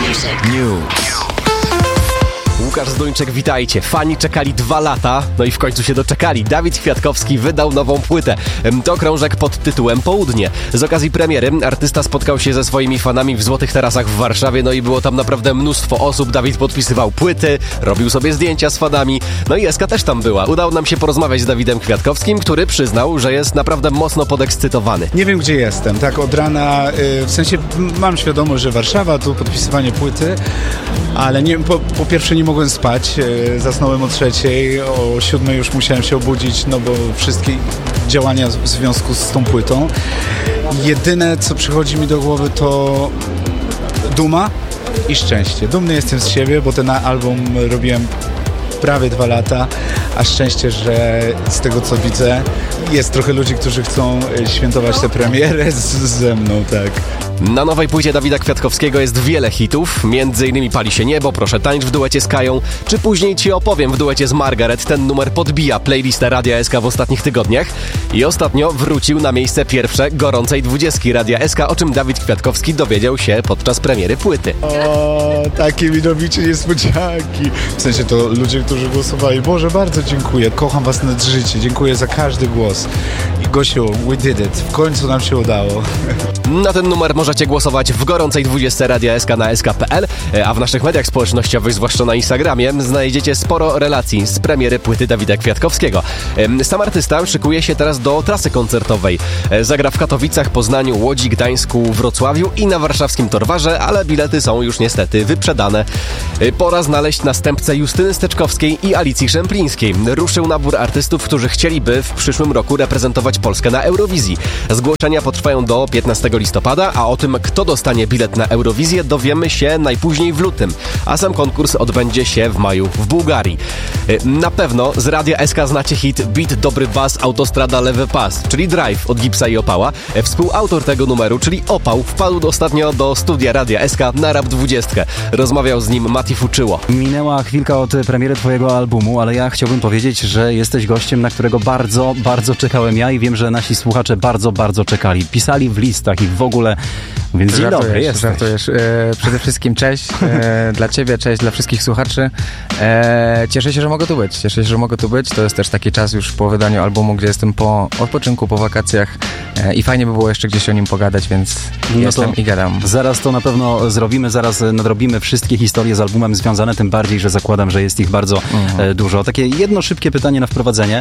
News. Łukasz Zduńczyk, witajcie. Fani czekali 2 lata, no i w końcu się doczekali. Dawid Kwiatkowski wydał nową płytę. To krążek pod tytułem Południe. Z okazji premiery artysta spotkał się ze swoimi fanami w Złotych Tarasach w Warszawie, no i było tam naprawdę mnóstwo osób. Dawid podpisywał płyty, robił sobie zdjęcia z fanami, no i Eska też tam była. Udało nam się porozmawiać z Dawidem Kwiatkowskim, który przyznał, że jest naprawdę mocno podekscytowany. Nie wiem, gdzie jestem, tak od rana, w sensie mam świadomość, że Warszawa, tu podpisywanie płyty, ale nie, po pierwsze nie mogłem spać, zasnąłem o 3:00, o 7:00 już musiałem się obudzić, no bo wszystkie działania w związku z tą płytą. Jedyne, co przychodzi mi do głowy, to duma i szczęście. Dumny jestem z siebie, bo ten album robiłem prawie 2 lata, a szczęście, że z tego co widzę, jest trochę ludzi, którzy chcą świętować tę premierę ze mną, tak. Na nowej płycie Dawida Kwiatkowskiego jest wiele hitów, m.in. Pali się niebo, Proszę tańcz w duecie z Kają, czy Później ci opowiem w duecie z Margaret. Ten numer podbija playlistę Radia SK w ostatnich tygodniach i ostatnio wrócił na miejsce pierwsze gorącej 20 Radia SK, o czym Dawid Kwiatkowski dowiedział się podczas premiery płyty. O, takie mi robicie niespodzianki. W sensie to ludzie, którzy głosowali. Boże, bardzo dziękuję. Kocham was nad życie. Dziękuję za każdy głos. I Gosiu, we did it. W końcu nam się udało. Na ten numer możecie głosować w gorącej 20 Radia SK na sk.pl, a w naszych mediach społecznościowych, zwłaszcza na Instagramie, znajdziecie sporo relacji z premiery płyty Dawida Kwiatkowskiego. Sam artysta szykuje się teraz do trasy koncertowej. Zagra w Katowicach, Poznaniu, Łodzi, Gdańsku, Wrocławiu i na warszawskim Torwarze, ale bilety są już niestety wyprzedane. Pora znaleźć następcę Justyny Steczkowskiej i Alicji Szemplińskiej. Ruszył nabór artystów, którzy chcieliby w przyszłym roku reprezentować Polskę na Eurowizji. Zgłoszenia potrwają do 15 listopada, a o tym, kto dostanie bilet na Eurowizję, dowiemy się najpóźniej w lutym, a sam konkurs odbędzie się w maju w Bułgarii. Na pewno z Radia SK znacie hit Beat, Dobry Bas, Autostrada, Lewy Pas, czyli Drive od Gipsa i Opała. Współautor tego numeru, czyli Opał, wpadł ostatnio do studia Radia SK na Rap 20. Rozmawiał z nim Mati Fuczyło. Minęła chwilka od premiery twojego albumu, ale ja chciałbym powiedzieć, że jesteś gościem, na którego bardzo, bardzo czekałem ja i wiem, że nasi słuchacze bardzo, bardzo czekali. Pisali w listach i w ogóle, więc dzień dobry, jesteś. Żartujesz. Przede wszystkim cześć dla ciebie, cześć dla wszystkich słuchaczy. Cieszę się, że mogę tu być. To jest też taki czas już po wydaniu albumu, gdzie jestem po odpoczynku, po wakacjach i fajnie by było jeszcze gdzieś o nim pogadać, więc jestem i gadam. Zaraz to na pewno zrobimy, zaraz nadrobimy wszystkie historie z albumem związane, tym bardziej, że zakładam, że jest ich bardzo dużo. Takie jedno szybkie pytanie na wprowadzenie.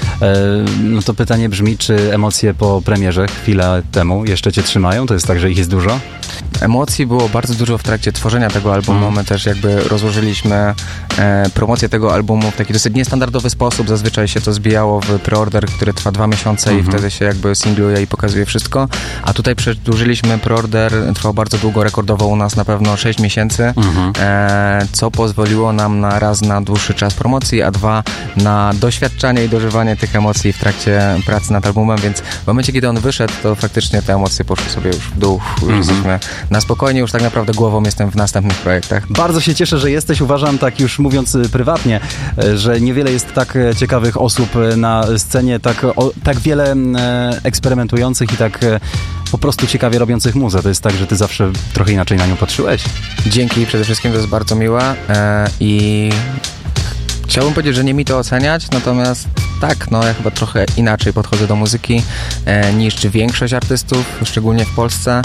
No to pytanie brzmi, czy emocje po premierze chwilę temu jeszcze cię trzymają? To jest tak, że ich jest dużo? Emocji było bardzo dużo w trakcie tworzenia tego albumu. My też jakby rozłożyliśmy promocję tego albumu w taki dosyć niestandardowy sposób. Zazwyczaj się to zbijało w preorder, który trwa 2 miesiące i wtedy się jakby singluje i pokazuje wszystko. A tutaj przedłużyliśmy preorder, trwał bardzo długo, rekordowo u nas na pewno 6 miesięcy, co pozwoliło nam na raz na dłuższy czas promocji, a 2 na doświadczanie i dożywanie tych emocji w trakcie pracy nad albumem, więc w momencie, kiedy on wyszedł, to faktycznie te emocje poszły sobie już w dół. Już jesteśmy na spokojnie, już tak naprawdę głową jestem w następnych projektach. Bardzo się cieszę, że jesteś. Uważam, tak już mówiąc prywatnie, że niewiele jest tak ciekawych osób na scenie, tak wiele eksperymentujących i tak po prostu ciekawie robiących muzę. To jest tak, że ty zawsze trochę inaczej na nią patrzyłeś. Dzięki, przede wszystkim to jest bardzo miłe i chciałbym powiedzieć, że nie mi to oceniać, natomiast tak, no ja chyba trochę inaczej podchodzę do muzyki niż większość artystów, szczególnie w Polsce.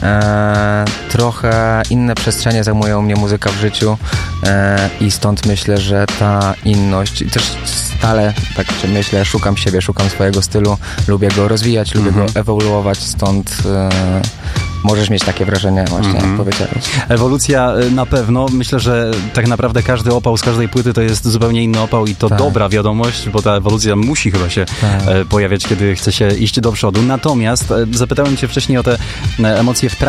Trochę inne przestrzenie zajmuje u mnie muzyka w życiu i stąd myślę, że ta inność, też stale tak myślę, szukam siebie, szukam swojego stylu, lubię go rozwijać, lubię go ewoluować, stąd możesz mieć takie wrażenie właśnie, jak powiedziałeś. Ewolucja na pewno. Myślę, że tak naprawdę każdy opał z każdej płyty to jest zupełnie inny opał i to dobra wiadomość, bo ta ewolucja musi chyba się pojawiać, kiedy chce się iść do przodu. Natomiast zapytałem cię wcześniej o te emocje w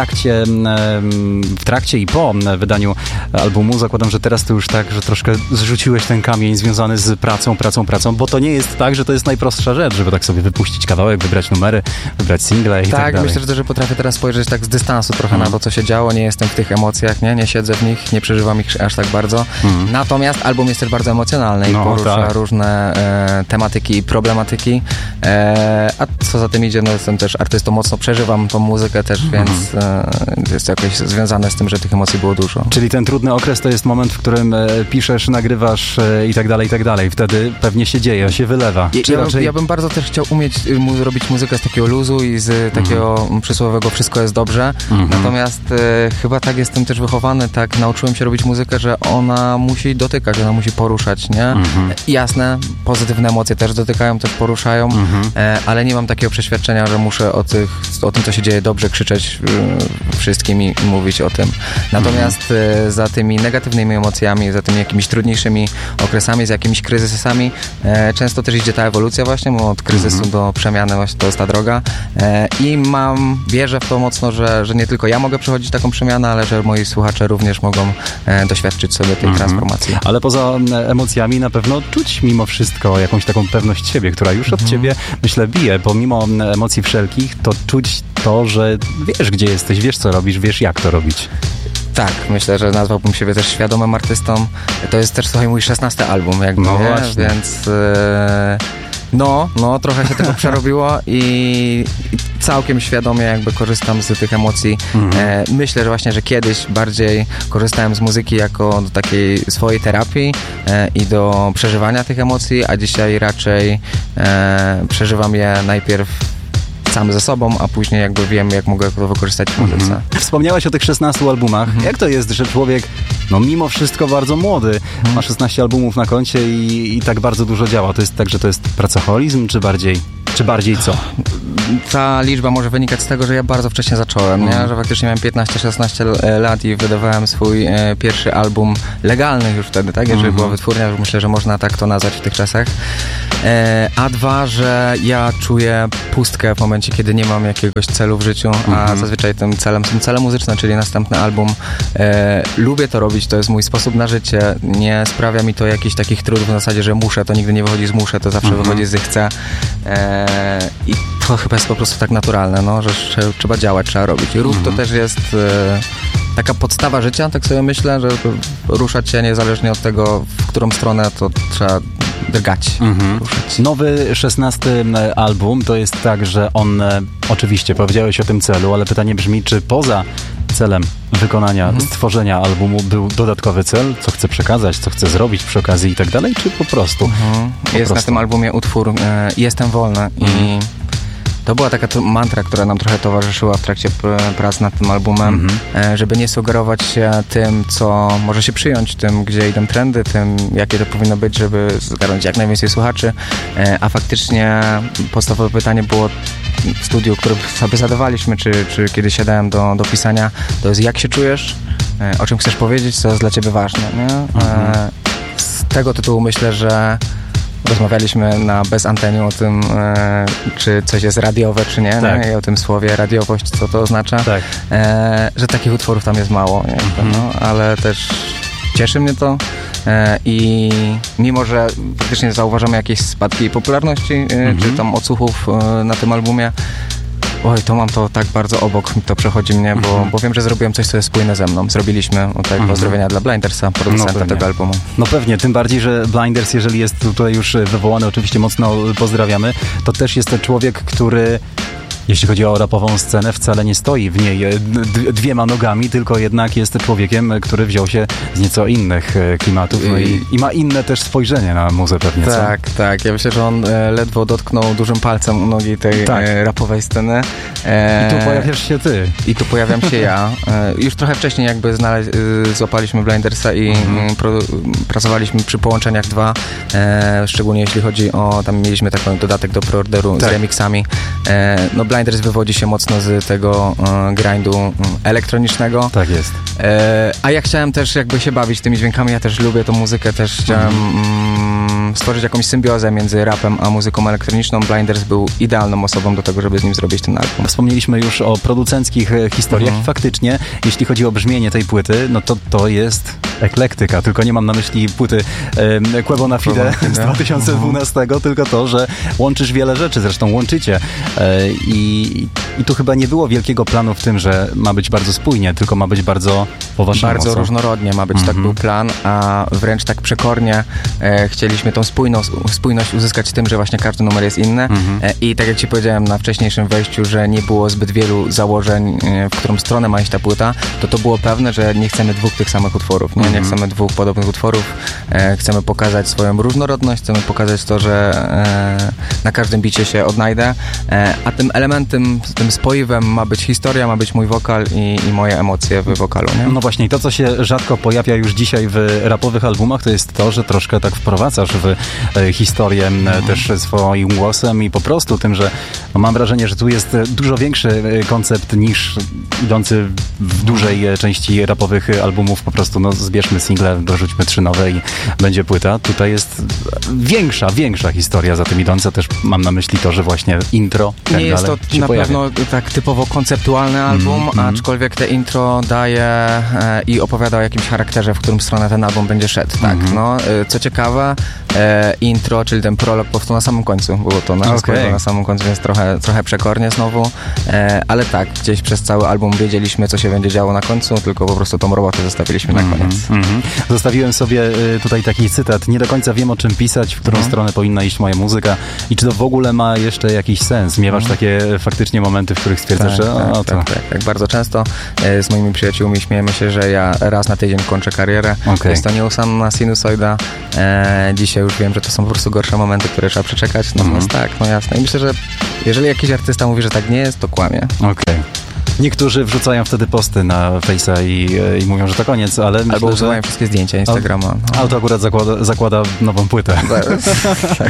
trakcie i po wydaniu albumu. Zakładam, że teraz to już tak, że troszkę zrzuciłeś ten kamień związany z pracą, bo to nie jest tak, że to jest najprostsza rzecz, żeby tak sobie wypuścić kawałek, wybrać numery, wybrać single i tak dalej. Myślę, że potrafię teraz spojrzeć tak tak z dystansu trochę na to, co się działo, nie jestem w tych emocjach, nie siedzę w nich, nie przeżywam ich aż tak bardzo. Natomiast album jest też bardzo emocjonalny i porusza różne tematyki i problematyki, a co za tym idzie, no jestem też artystą, mocno przeżywam tą muzykę też, więc jest jakoś związane z tym, że tych emocji było dużo. Czyli ten trudny okres to jest moment, w którym piszesz, nagrywasz i tak dalej, i tak dalej. Wtedy pewnie się dzieje, się wylewa. Ja bym bardzo też chciał umieć robić muzykę z takiego luzu i z takiego przysłowiowego wszystko jest dobrze. Natomiast chyba tak jestem też wychowany, tak nauczyłem się robić muzykę, że ona musi dotykać, ona musi poruszać, nie? Jasne, pozytywne emocje też dotykają, też poruszają, ale nie mam takiego przeświadczenia, że muszę o tym, co się dzieje dobrze, krzyczeć wszystkim i mówić o tym. Natomiast za tymi negatywnymi emocjami, za tymi jakimiś trudniejszymi okresami, z jakimiś kryzysami, często też idzie ta ewolucja właśnie, bo od kryzysu do przemiany właśnie to jest ta droga i wierzę w to mocno, że nie tylko ja mogę przechodzić taką przemianę, ale że moi słuchacze również mogą doświadczyć sobie tej transformacji. Ale poza emocjami na pewno czuć mimo wszystko jakąś taką pewność siebie, która już od ciebie, myślę, bije. Pomimo emocji wszelkich, to czuć to, że wiesz, gdzie jesteś, wiesz, co robisz, wiesz, jak to robić. Tak, myślę, że nazwałbym siebie też świadomym artystą. To jest też, słuchaj, mój 16 album, jakby, więc trochę się tego przerobiło i całkiem świadomie jakby korzystam z tych emocji. Myślę, że właśnie, że kiedyś bardziej korzystałem z muzyki jako do takiej swojej terapii i do przeżywania tych emocji, a dzisiaj raczej przeżywam je najpierw sam ze sobą, a później jakby wiem, jak mogę to wykorzystać w muzyce. Wspomniałeś o tych 16 albumach. Jak to jest, że człowiek, mimo wszystko bardzo młody, ma 16 albumów na koncie i tak bardzo dużo działa? To jest tak, że to jest pracoholizm, czy bardziej co? Ta liczba może wynikać z tego, że ja bardzo wcześnie zacząłem, nie? Że faktycznie miałem 15-16 lat i wydawałem swój pierwszy album legalny już wtedy, tak? Jeżeli była wytwórnia, już myślę, że można tak to nazwać w tych czasach. A dwa, że ja czuję pustkę w momencie, kiedy nie mam jakiegoś celu w życiu, a zazwyczaj tym celem są cele muzyczne, czyli następny album. Lubię to robić, to jest mój sposób na życie. Nie sprawia mi to jakichś takich trudów w zasadzie, że muszę, to nigdy nie wychodzi z muszę, to zawsze wychodzi z chcę. I to chyba jest po prostu tak naturalne, że trzeba działać, trzeba robić. Ruch to też jest taka podstawa życia, tak sobie myślę, że ruszać się niezależnie od tego, w którą stronę, to trzeba drgać, ruszać. Nowy 16 album to jest tak, że on, oczywiście powiedziałeś o tym celu, ale pytanie brzmi, czy poza celem wykonania, stworzenia albumu był dodatkowy cel, co chce przekazać, co chce zrobić przy okazji i tak dalej, czy po prostu? Jest na tym albumie utwór Jestem wolny i to była taka mantra, która nam trochę towarzyszyła w trakcie prac nad tym albumem, żeby nie sugerować się tym, co może się przyjąć, tym, gdzie idą trendy, tym, jakie to powinno być, żeby zgarnąć jak najwięcej słuchaczy, a faktycznie podstawowe pytanie było w studiu, które sobie zadawaliśmy, czy kiedy siadałem do pisania, to jest jak się czujesz, o czym chcesz powiedzieć, co jest dla ciebie ważne, nie? Z tego tytułu myślę, że rozmawialiśmy bez anteniu o tym, czy coś jest radiowe, czy nie, tak. I o tym słowie radiowość, co to oznacza, tak. Że takich utworów tam jest mało, ale też cieszy mnie to i mimo, że faktycznie zauważamy jakieś spadki popularności, czy tam odsłuchów na tym albumie, to mam to tak bardzo obok, to przechodzi mnie, bo wiem, że zrobiłem coś, co jest spójne ze mną. Zrobiliśmy pozdrowienia dla Blindersa, producenta tego albumu. No pewnie, tym bardziej, że Blinders, jeżeli jest tutaj już wywołany, oczywiście mocno pozdrawiamy, to też jest to człowiek, który, jeśli chodzi o rapową scenę, wcale nie stoi w niej dwiema nogami, tylko jednak jest człowiekiem, który wziął się z nieco innych klimatów i ma inne też spojrzenie na muzę pewnie, Tak. Ja myślę, że on ledwo dotknął dużym palcem u nogi tej rapowej sceny. I tu pojawiasz się ty. I tu pojawiam się ja. Już trochę wcześniej jakby złapaliśmy Blindersa i pracowaliśmy przy połączeniach 2, szczególnie jeśli chodzi o, tam mieliśmy taki dodatek do preorderu z remixami. Blinders wywodzi się mocno z tego grindu elektronicznego. Tak jest. A ja chciałem też jakby się bawić tymi dźwiękami, ja też lubię tą muzykę, też chciałem stworzyć jakąś symbiozę między rapem a muzyką elektroniczną. Blinders był idealną osobą do tego, żeby z nim zrobić ten album. Wspomnieliśmy już o producenckich historiach i faktycznie, jeśli chodzi o brzmienie tej płyty, no to jest eklektyka, tylko nie mam na myśli płyty Quebo na Fide z 2012, tylko to, że łączysz wiele rzeczy, zresztą łączycie i tu chyba nie było wielkiego planu w tym, że ma być bardzo spójnie, tylko ma być bardzo po waszemu. Bardzo różnorodnie ma być, tak był plan, a wręcz tak przekornie chcieliśmy tą spójność uzyskać tym, że właśnie każdy numer jest inny i tak jak ci powiedziałem na wcześniejszym wejściu, że nie było zbyt wielu założeń, w którą stronę ma iść ta płyta, to było pewne, że nie chcemy dwóch tych samych utworów, nie chcemy dwóch podobnych utworów, chcemy pokazać swoją różnorodność, chcemy pokazać to, że na każdym bicie się odnajdę, a tym elementem, tym spoiwem ma być historia, ma być mój wokal i moje emocje w wokalu, nie? No właśnie, to co się rzadko pojawia już dzisiaj w rapowych albumach, to jest to, że troszkę tak wprowadzasz w historię też swoim głosem i po prostu tym, że mam wrażenie, że tu jest dużo większy koncept niż idący w dużej części rapowych albumów, po prostu zbierzmy single, dorzućmy 3 nowe i będzie płyta. Tutaj jest większa historia za tym idąca, też mam na myśli to, że właśnie intro nie jest to na pewno tak typowo konceptualny album, aczkolwiek te intro daje i opowiada o jakimś charakterze, w którym stronę ten album będzie szedł, tak, co ciekawe, intro, czyli ten prolog powstał na samym końcu, było to na samym końcu, więc trochę przekornie znowu, ale tak, gdzieś przez cały album wiedzieliśmy, co się będzie działo na końcu, tylko po prostu tą robotę zostawiliśmy na koniec. Zostawiłem sobie tutaj taki cytat, nie do końca wiem, o czym pisać, w którą stronę powinna iść moja muzyka i czy to w ogóle ma jeszcze jakiś sens. Miewasz takie faktycznie momenty, w których stwierdzasz, że tak, bardzo często z moimi przyjaciółmi śmiejemy się, że ja raz na tydzień kończę karierę. Jest to nieustanna sinusoida. Dzisiaj już wiem, że to są po prostu gorsze momenty, które trzeba przeczekać. Natomiast jasne. I myślę, że jeżeli jakiś artysta mówi, że tak nie jest, to kłamie. Niektórzy wrzucają wtedy posty na Face'a i mówią, że to koniec, ale myślę, albo usuwają wszystkie zdjęcia Instagrama. Ale to akurat zakłada nową płytę. Tak.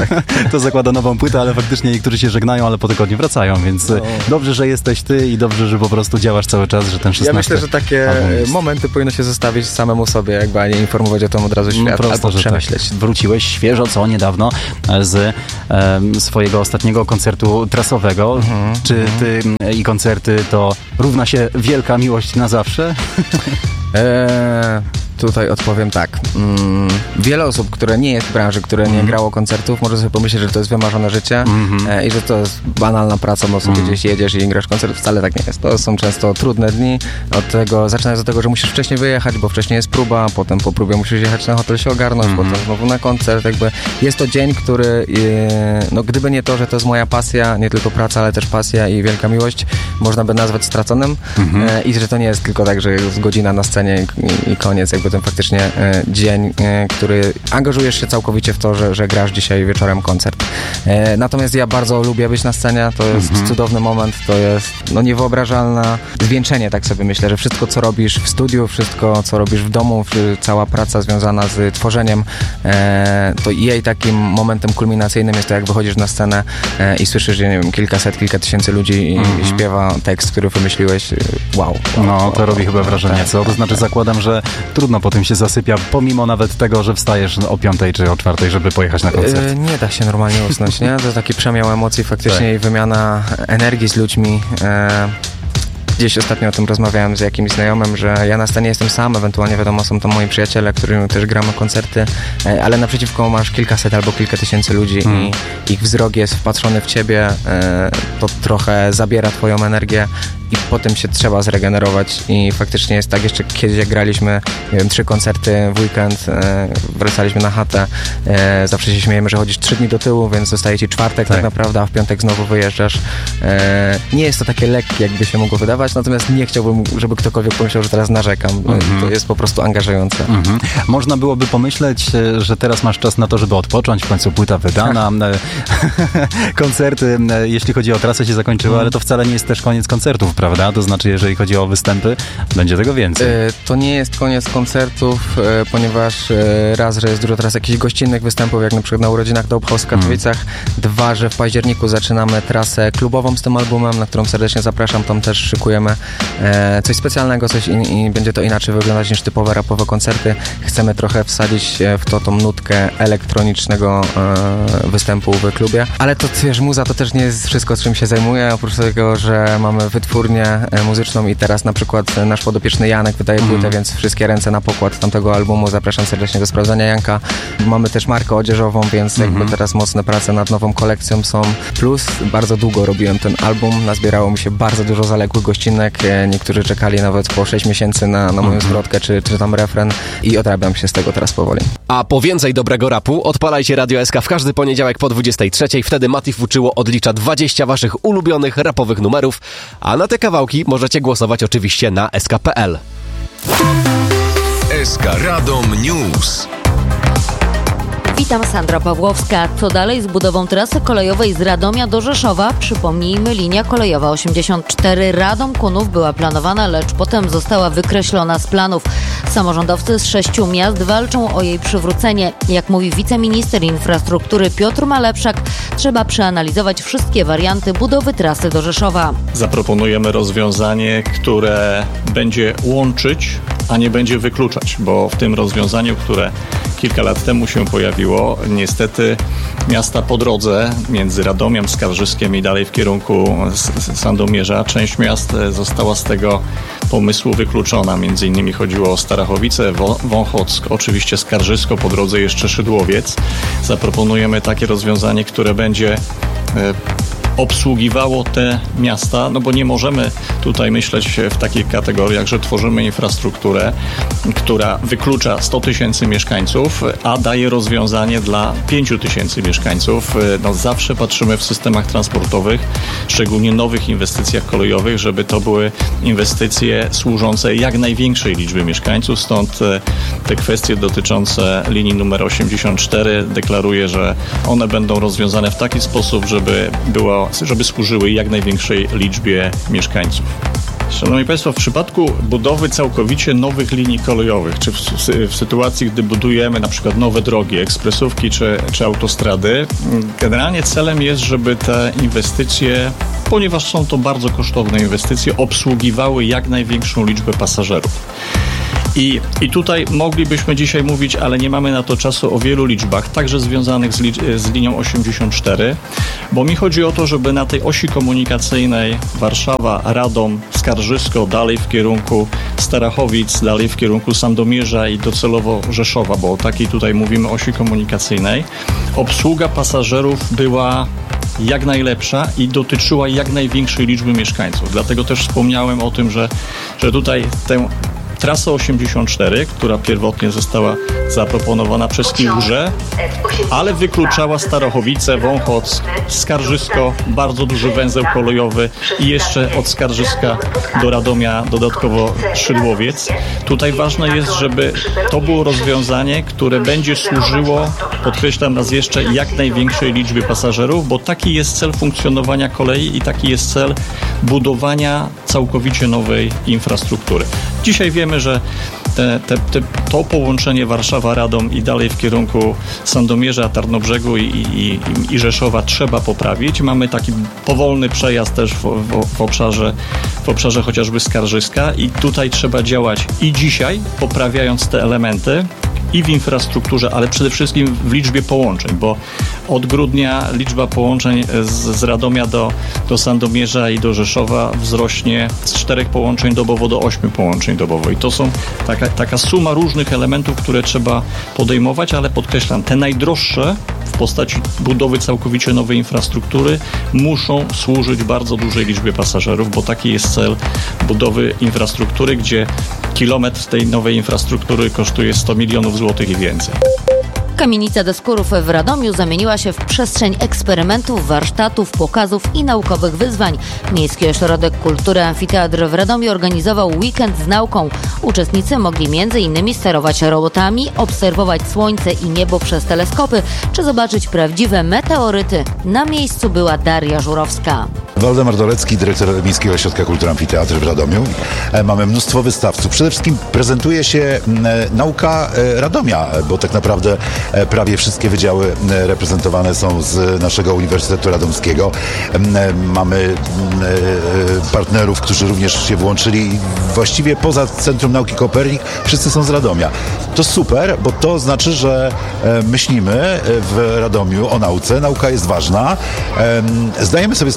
To zakłada nową płytę, ale faktycznie niektórzy się żegnają, ale po tygodniu wracają, więc dobrze, że jesteś ty i dobrze, że po prostu działasz cały czas, że ten 16. Ja myślę, że takie momenty powinno się zostawić samemu sobie, jakby, a nie informować o tym od razu świat, albo przemyśleć. Tak. Wróciłeś świeżo, niedawno z swojego ostatniego koncertu trasowego. Czy ty i koncerty to równa się wielka miłość na zawsze? Tutaj odpowiem tak. Wiele osób, które nie jest w branży, które nie grało koncertów, może sobie pomyśleć, że to jest wymarzone życie i że to jest banalna praca, bo sobie gdzieś jedziesz i grasz koncert. Wcale tak nie jest. To są często trudne dni. Zaczynając od tego, że musisz wcześniej wyjechać, bo wcześniej jest próba, potem po próbie musisz jechać na hotel, się ogarnąć, potem znowu na koncert. Jest to dzień, który, gdyby nie to, że to jest moja pasja, nie tylko praca, ale też pasja i wielka miłość, można by nazwać straconym i że to nie jest tylko tak, że jest godzina na scenie i koniec, ten faktycznie dzień, który angażujesz się całkowicie w to, że grasz dzisiaj wieczorem koncert. Natomiast ja bardzo lubię być na scenie, to jest cudowny moment, to jest niewyobrażalne zwieńczenie, tak sobie myślę, że wszystko, co robisz w studiu, wszystko, co robisz w domu, cała praca związana z tworzeniem, to jej takim momentem kulminacyjnym jest to, jak wychodzisz na scenę i słyszysz, że nie wiem, kilkaset, kilka tysięcy ludzi i śpiewa tekst, który wymyśliłeś. Wow, to robi chyba wrażenie, co? To znaczy zakładam, że trudno po tym się zasypia, pomimo nawet tego, że wstajesz o 5 czy o 4, żeby pojechać na koncert. Nie da się normalnie usnąć, nie? To taki przemiał emocji faktycznie i wymiana energii z ludźmi. Gdzieś ostatnio o tym rozmawiałem z jakimś znajomym, że ja na scenie jestem sam, ewentualnie wiadomo, są to moi przyjaciele, którymi też gramy koncerty, ale naprzeciwko masz kilkaset albo kilka tysięcy ludzi i ich wzrok jest wpatrzony w ciebie, to trochę zabiera twoją energię i potem się trzeba zregenerować i faktycznie jest tak, jeszcze kiedyś jak graliśmy, nie wiem, 3 koncerty w weekend, wracaliśmy na chatę, zawsze się śmiejemy, że chodzisz 3 dni do tyłu, więc zostaje ci czwartek tak naprawdę, a w piątek znowu wyjeżdżasz. Nie jest to takie lekkie, jakby się mogło wydawać, natomiast nie chciałbym, żeby ktokolwiek pomyślał, że teraz narzekam. To jest po prostu angażujące. Można byłoby pomyśleć, że teraz masz czas na to, żeby odpocząć, w końcu płyta wydana, koncerty, jeśli chodzi o trasę, się zakończyły, ale to wcale nie jest też koniec koncertów, prawda? To znaczy, jeżeli chodzi o występy, będzie tego więcej. To nie jest koniec koncertów, ponieważ raz, że jest dużo teraz jakichś gościnnych występów, jak na przykład na urodzinach Dope House w Katowicach. 2, że w październiku zaczynamy trasę klubową z tym albumem, na którą serdecznie zapraszam. Tam też szykujemy coś specjalnego, i będzie to inaczej wyglądać niż typowe rapowe koncerty. Chcemy trochę wsadzić w to tą nutkę elektronicznego występu w klubie. Ale to, wiesz, muza to też nie jest wszystko, czym się zajmuję. Oprócz tego, że mamy wytwórnię wytwórnię muzyczną i teraz na przykład nasz podopieczny Janek wydaje płytę, więc wszystkie ręce na pokład tamtego albumu. Zapraszam serdecznie do sprawdzania Janka. Mamy też markę odzieżową, więc jakby teraz mocne prace nad nową kolekcją są. Plus bardzo długo robiłem ten album, nazbierało mi się bardzo dużo zaległych gościnek. Niektórzy czekali nawet po 6 miesięcy na moją zwrotkę, czy tam refren i odrabiam się z tego teraz powoli. A po więcej dobrego rapu odpalajcie Radio SK w każdy poniedziałek po 23:00. Wtedy Mati Fuczyło odlicza 20 waszych ulubionych rapowych numerów, a na te kawałki możecie głosować oczywiście na sk.pl. SK Radom News. Witam, Sandra Pawłowska. Co dalej z budową trasy kolejowej z Radomia do Rzeszowa? Przypomnijmy, linia kolejowa 84 Radom-Kunów była planowana, lecz potem została wykreślona z planów. Samorządowcy z 6 miast walczą o jej przywrócenie. Jak mówi wiceminister infrastruktury Piotr Malepszak, trzeba przeanalizować wszystkie warianty budowy trasy do Rzeszowa. Zaproponujemy rozwiązanie, które będzie łączyć, a nie będzie wykluczać, bo w tym rozwiązaniu, które kilka lat temu się pojawiło, niestety miasta po drodze między Radomiem, Skarżyskiem i dalej w kierunku Sandomierza, część miast została z tego pomysłu wykluczona. Między innymi chodziło o Starachowice, Wąchock, oczywiście Skarżysko, po drodze jeszcze Szydłowiec. Zaproponujemy takie rozwiązanie, które będzie obsługiwało te miasta, no bo nie możemy tutaj myśleć w takich kategoriach, że tworzymy infrastrukturę, która wyklucza 100 000 mieszkańców, a daje rozwiązanie dla 5 000 mieszkańców. No zawsze patrzymy w systemach transportowych, szczególnie nowych inwestycjach kolejowych, żeby to były inwestycje służące jak największej liczbie mieszkańców, stąd te kwestie dotyczące linii numer 84 deklaruję, że one będą rozwiązane w taki sposób, żeby służyły jak największej liczbie mieszkańców. Szanowni Państwo, w przypadku budowy całkowicie nowych linii kolejowych, czy w sytuacji, gdy budujemy na przykład nowe drogi, ekspresówki czy autostrady, generalnie celem jest, żeby te inwestycje, ponieważ są to bardzo kosztowne inwestycje, obsługiwały jak największą liczbę pasażerów. I tutaj moglibyśmy dzisiaj mówić, ale nie mamy na to czasu, o wielu liczbach, także związanych z linią 84, bo mi chodzi o to, żeby na tej osi komunikacyjnej Warszawa, Radom, Skarżysko, dalej w kierunku Starachowic, dalej w kierunku Sandomierza i docelowo Rzeszowa, bo o takiej tutaj mówimy osi komunikacyjnej, obsługa pasażerów była jak najlepsza i dotyczyła jak największej liczby mieszkańców. Dlatego też wspomniałem o tym, że tutaj tę trasę 84, która pierwotnie została zaproponowana przez Kiłże, ale wykluczała Starachowice, Wąchock, Skarżysko, bardzo duży węzeł kolejowy i jeszcze od Skarżyska do Radomia dodatkowo Szydłowiec. Tutaj ważne jest, żeby to było rozwiązanie, które będzie służyło, podkreślam raz jeszcze, jak największej liczbie pasażerów, bo taki jest cel funkcjonowania kolei i taki jest cel budowania całkowicie nowej infrastruktury. Dzisiaj wiemy, że to połączenie Warszawa-Radom i dalej w kierunku Sandomierza, Tarnobrzegu i Rzeszowa trzeba poprawić. Mamy taki powolny przejazd też w obszarze chociażby Skarżyska i tutaj trzeba działać i dzisiaj, poprawiając te elementy i w infrastrukturze, ale przede wszystkim w liczbie połączeń, bo od grudnia liczba połączeń z Radomia do Sandomierza i do Rzeszowa wzrośnie z 4 połączeń dobowo do 8 połączeń dobowo. I to są taka suma różnych elementów, które trzeba podejmować, ale podkreślam, te najdroższe w postaci budowy całkowicie nowej infrastruktury muszą służyć bardzo dużej liczbie pasażerów, bo taki jest cel budowy infrastruktury, gdzie kilometr tej nowej infrastruktury kosztuje 100 milionów złotych i więcej. Kamienica Deskurów w Radomiu zamieniła się w przestrzeń eksperymentów, warsztatów, pokazów i naukowych wyzwań. Miejski Ośrodek Kultury Amfiteatr w Radomiu organizował weekend z nauką. Uczestnicy mogli m.in. sterować robotami, obserwować słońce i niebo przez teleskopy, czy zobaczyć prawdziwe meteoryty. Na miejscu była Daria Żurowska. Waldemar Dolecki, dyrektor Miejskiego Ośrodka Kultury Amfiteatr w Radomiu. Mamy mnóstwo wystawców. Przede wszystkim prezentuje się nauka Radomia, bo tak naprawdę prawie wszystkie wydziały reprezentowane są z naszego Uniwersytetu Radomskiego. Mamy partnerów, którzy również się włączyli. Właściwie poza Centrum Nauki Kopernik wszyscy są z Radomia. To super, bo to znaczy, że myślimy w Radomiu o nauce. Nauka jest ważna. Zdajemy sobie sprawę, że to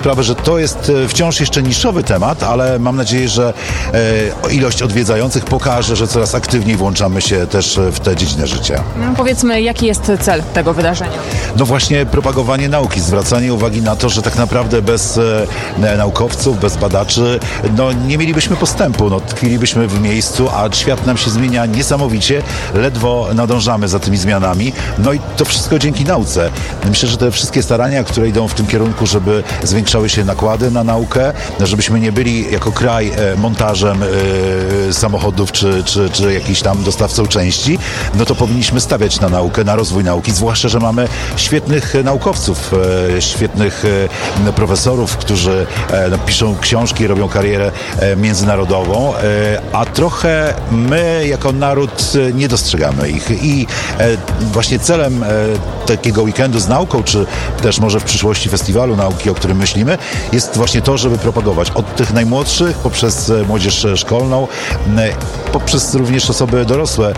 to jest wciąż jeszcze niszowy temat, ale mam nadzieję, że ilość odwiedzających pokaże, że coraz aktywniej włączamy się też w tę dziedzinę życia. No, powiedzmy, jaki jest cel tego wydarzenia? No właśnie propagowanie nauki, zwracanie uwagi na to, że tak naprawdę bez naukowców, bez badaczy, no nie mielibyśmy postępu, no tkwilibyśmy w miejscu, a świat nam się zmienia niesamowicie, ledwo nadążamy za tymi zmianami, no i to wszystko dzięki nauce. Myślę, że te wszystkie starania, które idą w tym kierunku, żeby zwiększały się nakłady na naukę, żebyśmy nie byli jako kraj montażem samochodów czy jakiś tam dostawcą części, no to powinniśmy stawiać na naukę, na rozwój nauki, zwłaszcza, że mamy świetnych naukowców, świetnych profesorów, którzy piszą książki, robią karierę międzynarodową, a trochę my jako naród nie dostrzegamy ich. I właśnie celem takiego weekendu z nauką, czy też może w przyszłości festiwalu nauki, o którym myślimy, jest właśnie to, żeby propagować od tych najmłodszych, poprzez młodzież szkolną, poprzez również osoby dorosłe,